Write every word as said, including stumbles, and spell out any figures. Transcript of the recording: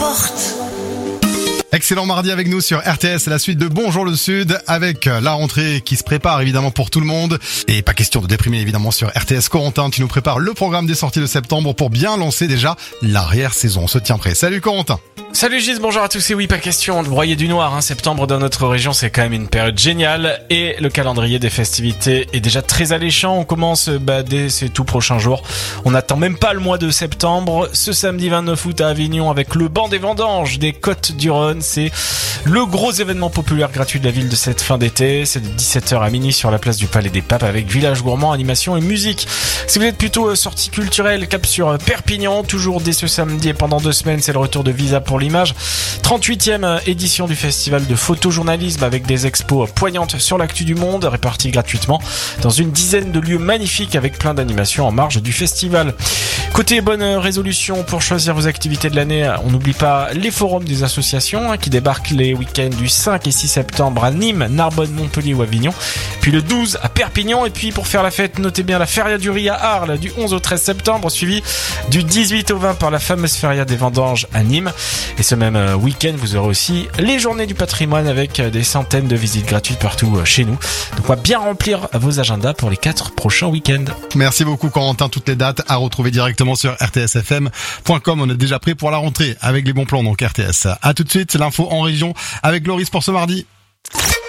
porte. Excellent mardi avec nous sur R T S, la suite de Bonjour le Sud avec la rentrée qui se prépare évidemment pour tout le monde. Et pas question de déprimer évidemment sur R T S. Corentin, tu nous prépares le programme des sorties de septembre pour bien lancer déjà l'arrière-saison. On se tient prêt. Salut Corentin. Salut Gis, bonjour à tous et oui, pas question de broyer du noir, hein. Septembre dans notre région c'est quand même une période géniale et le calendrier des festivités est déjà très alléchant. On commence bah, dès ces tout prochains jours, on n'attend même pas le mois de septembre. Ce samedi vingt-neuf août à Avignon avec le banc des vendanges des Côtes du Rhône, c'est le gros événement populaire gratuit de la ville de cette fin d'été. C'est de dix-sept heures à minuit sur la place du Palais des Papes avec village gourmand, animation et musique. Si vous êtes plutôt euh, sortie culturelle, cap sur Perpignan, toujours dès ce samedi et pendant deux semaines, c'est le retour de Visa pour l'image. trente-huitième édition du festival de photojournalisme avec des expos poignantes sur l'actu du monde, réparties gratuitement dans une dizaine de lieux magnifiques avec plein d'animations en marge du festival. Côté bonne résolution pour choisir vos activités de l'année, on n'oublie pas les forums des associations hein, qui débarquent les week-ends du cinq et six septembre à Nîmes, Narbonne, Montpellier ou Avignon, puis le douze à Perpignan, et puis pour faire la fête, notez bien la Feria du Riz à Arles du onze au treize septembre, suivi du dix-huit au vingt par la fameuse Feria des Vendanges à Nîmes. Et ce même week-end, vous aurez aussi les journées du patrimoine avec des centaines de visites gratuites partout chez nous. Donc on va bien remplir vos agendas pour les quatre prochains week-ends. Merci beaucoup Corentin, toutes les dates à retrouver directement sur r t s f m point com. On est déjà prêt pour la rentrée avec les bons plans donc R T S. À tout de suite, l'info en région avec Loris pour ce mardi.